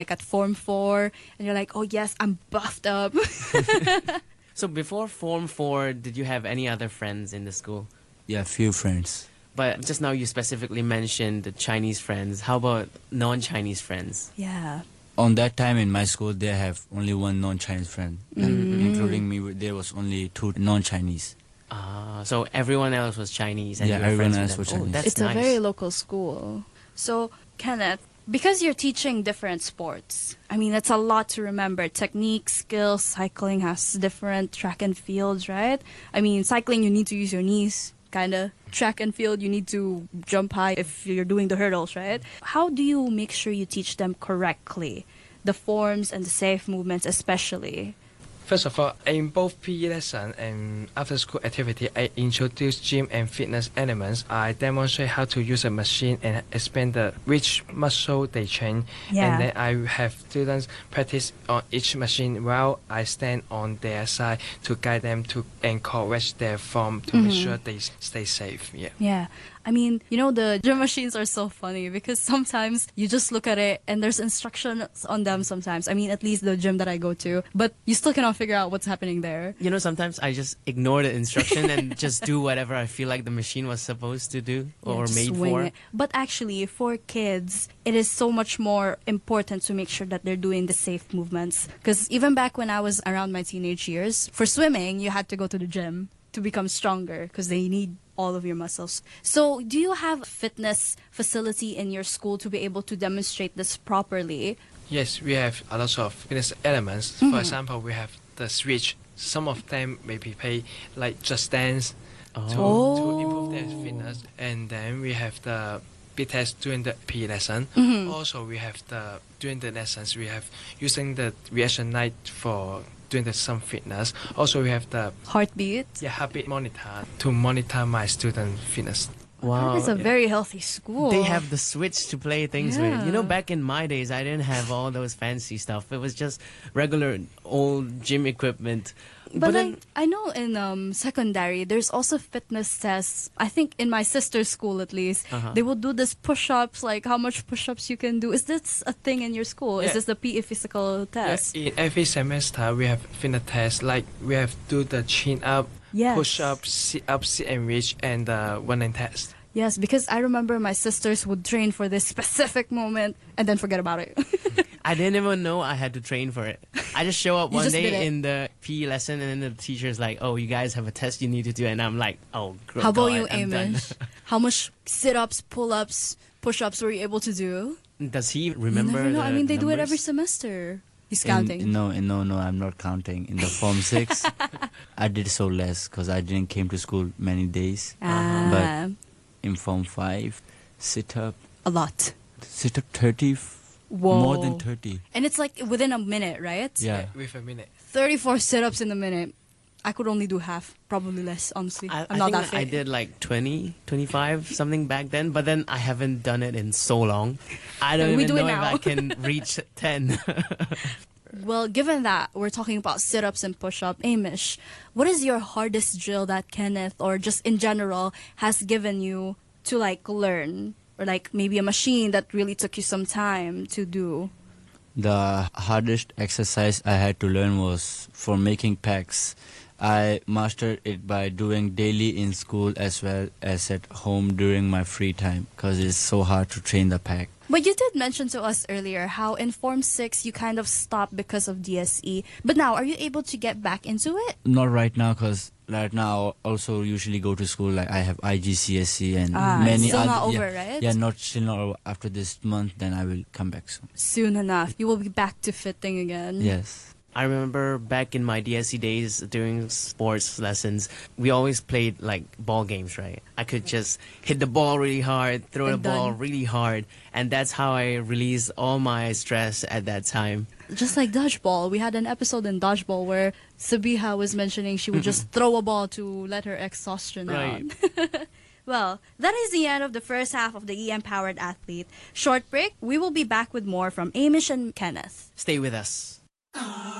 like at Form 4 and you're like, oh yes, I'm buffed up. So before Form 4, did you have any other friends in the school? Yeah, few friends. But just now you specifically mentioned the Chinese friends. How about non-Chinese friends? Yeah. On that time in my school, they have only one non-Chinese friend, including me. There was only 2 non-Chinese. So everyone else was Chinese. And Yeah, you were everyone friends else with was them. Chinese. Oh, that's It's nice. a very local school. So, Kenneth, because you're teaching different sports, I mean, it's a lot to remember. Technique, skills, cycling has different track and fields, right? I mean, cycling, you need to use your knees, kind of. Track and field, you need to jump high if you're doing the hurdles, right? How do you make sure you teach them correctly? The forms and the safe movements especially. First of all, in both PE lesson and after-school activity, I introduce gym and fitness elements. I demonstrate how to use a machine and explain which muscle they train. Yeah. And then I have students practice on each machine while I stand on their side to guide them to encourage their form to make sure they stay safe. Yeah. Yeah. I mean, you know, the gym machines are so funny because sometimes you just look at it and there's instructions on them sometimes. I mean, at least the gym that I go to, but you still cannot figure out what's happening there. You know, sometimes I just ignore the instruction and just do whatever I feel like the machine was supposed to do or Just made wing for. it. But actually, for kids, it is so much more important to make sure that they're doing the safe movements. Because even back when I was around my teenage years, for swimming, you had to go to the gym to become stronger because they need all of your muscles. So, do you have a fitness facility in your school to be able to demonstrate this properly? Yes, we have a lot of fitness elements. For example, we have the switch. Some of them may be paid like Just Dance to improve their fitness. And then we have the beat test during the PE lesson. Also, we have during the lessons, we have using the reaction light for doing some fitness. Also, we have the Heartbeat? heartbeat monitor to monitor my student fitness. Wow. That is a very healthy school. They have the switch to play things with. You know, Yeah. back in my days, I didn't have all those fancy stuff. It was just regular old gym equipment. But then, I know in secondary, there's also fitness tests. I think in my sister's school, at least, they will do this push-ups, like how much push-ups you can do. Is this a thing in your school? Is Yeah. this the PE physical test? In every semester, we have fitness tests. Like we have do the chin up, Yes. push up, sit and reach, and running test. Yes, because I remember my sisters would train for this specific moment and then forget about it. I didn't even know I had to train for it. I just show up You one just did day it. in the PE lesson and then the teacher's like, oh, you guys have a test you need to do. And I'm like, oh, How about God, you, I'm done. Amish? How much sit-ups, pull-ups, push-ups were you able to do? Does he You remember never know. the I mean, they do it numbers? every semester. He's counting. No, I'm not counting. In the Form 6, I did so less because I didn't came to school many days. Ah, In Form 5, sit up a lot. 30, Whoa. more than 30. And it's like within a minute, right? Yeah. With a minute. 34 sit-ups in a minute. I could only do half, probably less, honestly. I I'm not think that fit. I did like 20, 25, something back then, but then I haven't done it in so long. I don't We even do it know if now. I can reach 10. Well, given that we're talking about sit-ups and push-up, Amish, what is your hardest drill that Kenneth, or just in general, has given you to like learn? Or like maybe a machine that really took you some time to do? The hardest exercise I had to learn was for making packs. I mastered it by doing daily in school as well as at home during my free time because it's so hard to train the pack. But you did mention to us earlier how in Form 6 you kind of stopped because of DSE. But now, are you able to get back into it? Not right now because right now I also usually go to school like I have IGCSE and Ah, many still other. not over, yeah, right? Yeah, still not over. After this month, then I will come back soon. Soon enough, you will be back to fitting again. Yes. I remember back in my DSC days during sports lessons, we always played like ball games, right? I could just hit the ball really hard, throw And the ball done. really hard, and that's how I released all my stress at that time. Just like dodgeball. We had an episode in dodgeball where Sabiha was mentioning she would just throw a ball to let her exhaustion Right. out. Well, that is the end of the first half of the E-Empowered Athlete. Short break. We will be back with more from Amish and Kenneth. Stay with us.